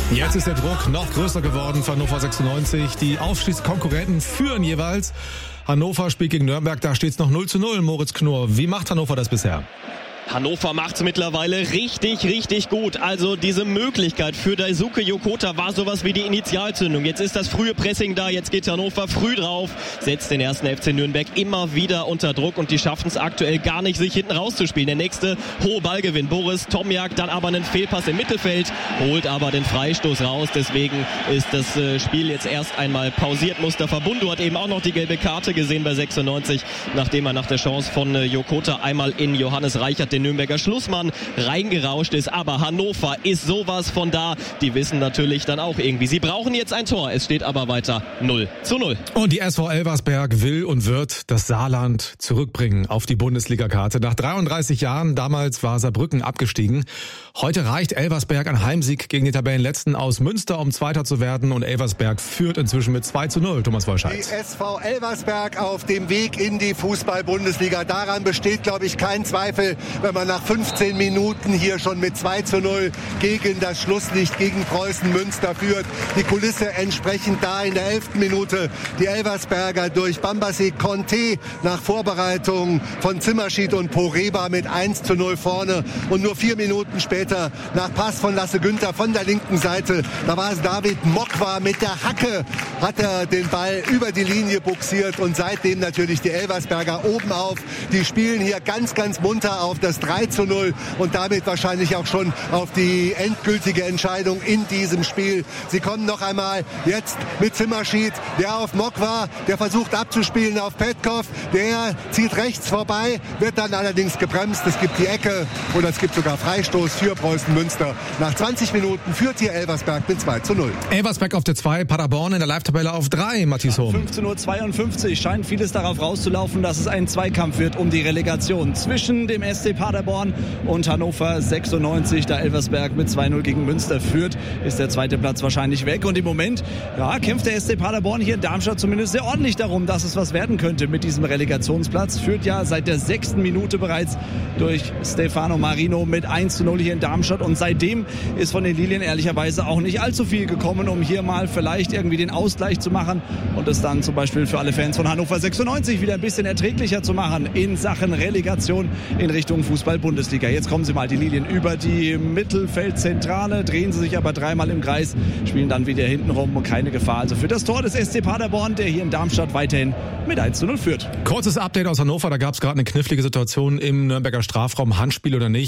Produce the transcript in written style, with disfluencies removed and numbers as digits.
Jetzt ist der Druck noch größer geworden für Hannover 96. Die Aufstiegskonkurrenten führen jeweils. Hannover spielt gegen Nürnberg, da steht es noch 0:0. Moritz Knorr, wie macht Hannover das bisher? Hannover macht's mittlerweile richtig gut. Also diese Möglichkeit für Daisuke Yokota war sowas wie die Initialzündung. Jetzt ist das frühe Pressing da, jetzt geht Hannover früh drauf, setzt den ersten FC Nürnberg immer wieder unter Druck und die schaffen es aktuell gar nicht, sich hinten rauszuspielen. Der nächste hohe Ballgewinn, Boris Tomjak, dann aber einen Fehlpass im Mittelfeld, holt aber den Freistoß raus. Deswegen ist das Spiel jetzt erst einmal pausiert. Mustafa Bundu hat eben auch noch die gelbe Karte gesehen bei 96, nachdem er nach der Chance von Yokota einmal in Johannes Reichert, den Nürnberger Schlussmann, reingerauscht ist. Aber Hannover ist sowas von da. Die wissen natürlich dann auch irgendwie, sie brauchen jetzt ein Tor. Es steht aber weiter 0:0. Und die SV Elversberg will und wird das Saarland zurückbringen auf die Bundesliga-Karte. Nach 33 Jahren, damals war Saarbrücken abgestiegen. Heute reicht Elversberg ein Heimsieg gegen die Tabellenletzten aus Münster, um Zweiter zu werden. Und Elversberg führt inzwischen mit 2:0. Thomas Wolscheid. Die SV Elversberg auf dem Weg in die Fußball-Bundesliga. Daran besteht, glaube ich, kein Zweifel, wenn man nach 15 Minuten hier schon mit 2:0 gegen das Schlusslicht, gegen Preußen Münster führt. Die Kulisse entsprechend da in der 11. Minute. Die Elversberger durch Bambassi Conte nach Vorbereitung von Zimmerschied und Poreba mit 1:0 vorne. Und nur 4 Minuten später, nach Pass von Lasse Günther von der linken Seite, da war es David Mokwa mit der Hacke, hat er den Ball über die Linie buxiert und seitdem natürlich die Elversberger oben auf. Die spielen hier ganz munter auf das 3:0 und damit wahrscheinlich auch schon auf die endgültige Entscheidung in diesem Spiel. Sie kommen noch einmal jetzt mit Zimmerschied, der auf Mokwa, der versucht abzuspielen auf Petkov, der zieht rechts vorbei, wird dann allerdings gebremst. Es gibt die Ecke oder es gibt sogar Freistoß für Preußen Münster. Nach 20 Minuten führt hier Elversberg mit 2:0. Elversberg auf der 2, Paderborn in der Live-Tabelle auf 3, Matthias Hohm. 15:52 Uhr scheint vieles darauf rauszulaufen, dass es ein Zweikampf wird um die Relegation zwischen dem SC Paderborn und Hannover 96. Da Elversberg mit 2:0 gegen Münster führt, ist der zweite Platz wahrscheinlich weg. Und im Moment kämpft der SC Paderborn hier in Darmstadt zumindest sehr ordentlich darum, dass es was werden könnte mit diesem Relegationsplatz. Führt ja seit der 6. Minute bereits durch Stefano Marino mit 1:0 hier in Darmstadt. Und seitdem ist von den Lilien ehrlicherweise auch nicht allzu viel gekommen, um hier mal vielleicht irgendwie den Ausgleich zu machen und es dann zum Beispiel für alle Fans von Hannover 96 wieder ein bisschen erträglicher zu machen in Sachen Relegation in Richtung Fußball-Bundesliga. Jetzt kommen sie mal, die Lilien, über die Mittelfeldzentrale, drehen sie sich aber dreimal im Kreis, spielen dann wieder hinten rum und keine Gefahr. Also für das Tor des SC Paderborn, der hier in Darmstadt weiterhin mit 1:0 führt. Kurzes Update aus Hannover, da gab es gerade eine knifflige Situation im Nürnberger Strafraum, Handspiel oder nicht.